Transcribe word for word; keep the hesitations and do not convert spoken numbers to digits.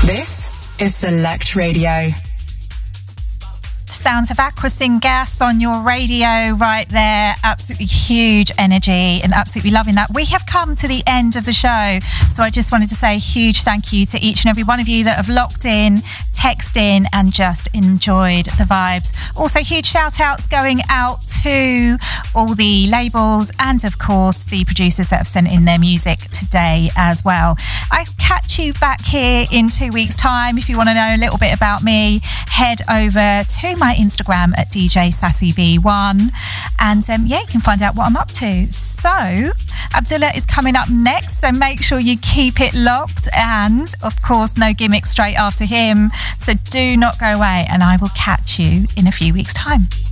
This is Select Radio. Sounds of Aquasing Gas on your radio right there. Absolutely huge energy and absolutely loving that. We have come to the end of the show, so I just wanted to say a huge thank you to each and every one of you that have locked in, texted in and just enjoyed the vibes. Also huge shout outs going out to all the labels and of course the producers that have sent in their music today as well. I'll catch you back here in two weeks time. If you want to know a little bit about me, head over to my Instagram at D J Sassy V one, and um, yeah, you can find out what I'm up to. So Abdullah is coming up next, so make sure you keep it locked, and of course no gimmicks straight after him, so do not go away, and I will catch you in a few weeks time.